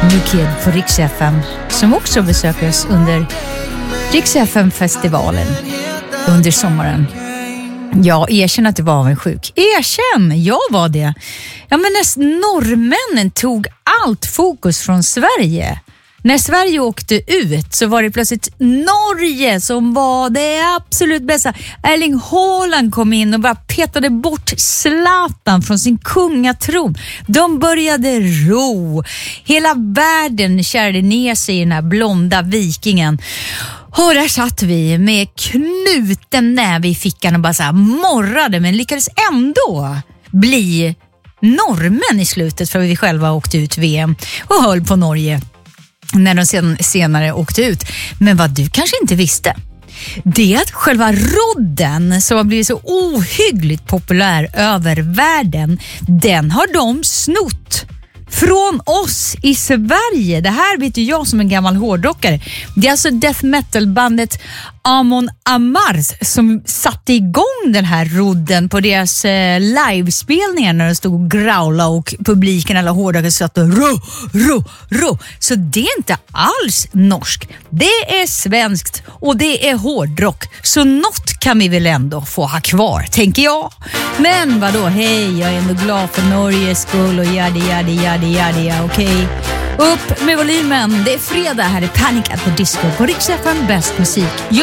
New Kid på Rix FM, som också besöker oss under Rix FM-festivalen under sommaren. Ja, erkänn att du var avundsjuk. Erkänn, jag var det. Ja, men när norrmännen tog allt fokus från Sverige. När Sverige åkte ut så var det plötsligt Norge som var det absolut bästa. Erling Haaland kom in och bara petade bort Zlatan från sin kungatron. De började ro. Hela världen kärde ner sig i den här blonda vikingen. Och där satt vi med knuten näve i fickan och bara så här morrade, men lyckades ändå bli norrmän i slutet, för vi själva åkte ut VM och höll på Norge när de senare åkte ut. Men vad du kanske inte visste, det är att själva rodden som har blivit så ohyggligt populär över världen, den har de snott från oss i Sverige. Det här vet ju jag som en gammal hårdrockare. Det är alltså death metal-bandet Amon Amarth som satte igång den här rodden på deras livespelningar när de stod och growla och publiken, alla hårdrockare, satt och ro. Så det är inte alls norsk. Det är svenskt och det är hårdrock. Så något kan vi väl ändå få ha kvar, tänker jag. Men vadå, hej, jag är ändå glad för Norges skull och jadi, okej. Upp med volymen, det är fredag, här är Panic at the Disco på Rix FM, bäst musik.